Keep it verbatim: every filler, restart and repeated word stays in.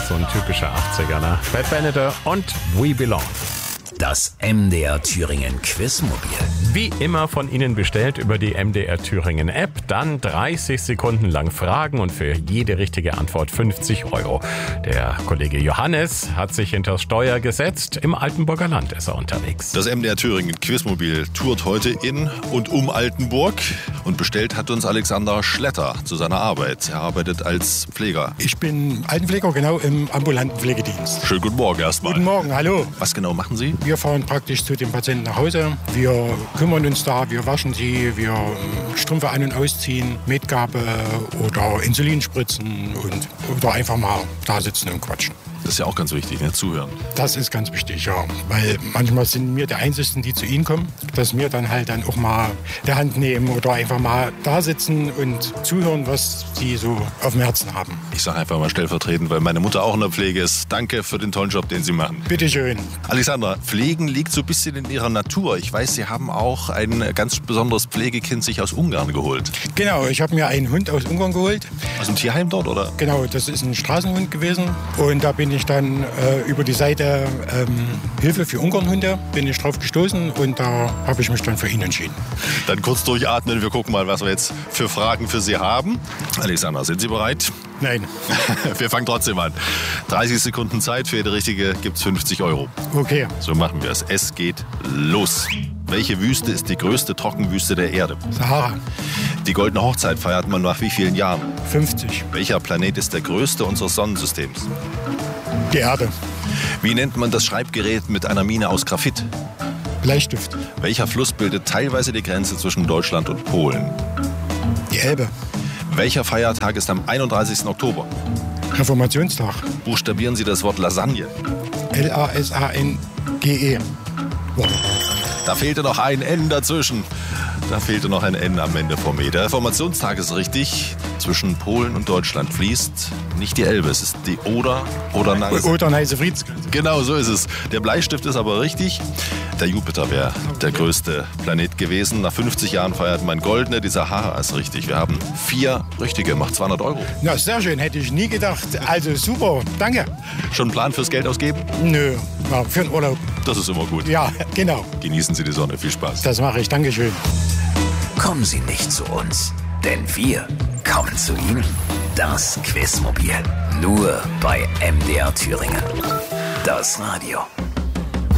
so ein typischer achtziger, ne? Bad Benedor und We Belong. Das M D R Thüringen Quizmobil. Wie immer von Ihnen bestellt über die M D R Thüringen App. Dann dreißig Sekunden lang Fragen und für jede richtige Antwort fünfzig Euro. Der Kollege Johannes hat sich hinters Steuer gesetzt. Im Altenburger Land ist er unterwegs. Das M D R Thüringen Quizmobil tourt heute in und um Altenburg. Und bestellt hat uns Alexander Schletter zu seiner Arbeit. Er arbeitet als Pfleger. Ich bin Altenpfleger, genau, im ambulanten Pflegedienst. Schönen guten Morgen erstmal. Guten Morgen, hallo. Was genau machen Sie? Wir fahren praktisch zu den Patienten nach Hause. Wir kümmern uns da, wir waschen sie, wir Strümpfe an- und ausziehen, Medgabe oder Insulin spritzen und oder einfach mal da sitzen und quatschen. Das ist ja auch ganz wichtig, ne? Zuhören. Das ist ganz wichtig, ja. Weil manchmal sind wir die Einzigen, die zu Ihnen kommen, dass wir dann halt dann auch mal die Hand nehmen oder einfach mal da sitzen und zuhören, was Sie so auf dem Herzen haben. Ich sage einfach mal stellvertretend, weil meine Mutter auch in der Pflege ist. Danke für den tollen Job, den Sie machen. Bitte schön. Alexandra, Pflegen liegt so ein bisschen in Ihrer Natur. Ich weiß, Sie haben auch ein ganz besonderes Pflegekind sich aus Ungarn geholt. Genau, ich habe mir einen Hund aus Ungarn geholt. Aus dem Tierheim dort, oder? Genau, das ist ein Straßenhund gewesen. Und da bin ich dann äh, über die Seite ähm, Hilfe für Ungarnhunde bin ich drauf gestoßen und da habe ich mich dann für ihn entschieden. Dann kurz durchatmen. Wir gucken mal, was wir jetzt für Fragen für Sie haben. Alexandra, sind Sie bereit? Nein. Wir fangen trotzdem an. dreißig Sekunden Zeit, für jede richtige gibt es fünfzig Euro. Okay. So machen wir es. Es geht los. Welche Wüste ist die größte Trockenwüste der Erde? Sahara. Die Goldene Hochzeit feiert man nach wie vielen Jahren? fünfzig. Welcher Planet ist der größte unseres Sonnensystems? Die Erde. Wie nennt man das Schreibgerät mit einer Mine aus Graphit? Bleistift. Welcher Fluss bildet teilweise die Grenze zwischen Deutschland und Polen? Die Elbe. Welcher Feiertag ist am einunddreißigsten Oktober? Reformationstag. Buchstabieren Sie das Wort Lasagne. L A S A N G E. Wow. Da fehlte noch ein N dazwischen. Da fehlte noch ein N am Ende vom E. Der Reformationstag ist richtig. Zwischen Polen und Deutschland fließt nicht die Elbe, es ist die Oder oder Neiße. Oder Neiße-Friedrichs. Genau, so ist es. Der Bleistift ist aber richtig. Der Jupiter wäre der größte Planet gewesen. Nach fünfzig Jahren feiert man Goldene. Die Sahara ist richtig. Wir haben vier richtige, macht zweihundert Euro. Na, sehr schön, hätte ich nie gedacht. Also super, danke. Schon einen Plan fürs Geld ausgeben? Nö, ja, für den Urlaub. Das ist immer gut. Ja, genau. Genießen Sie die Sonne. Viel Spaß. Das mache ich, Dankeschön. Kommen Sie nicht zu uns, denn wir kommen zu Ihnen. Das Quizmobil. Nur bei M D R Thüringen. Das Radio.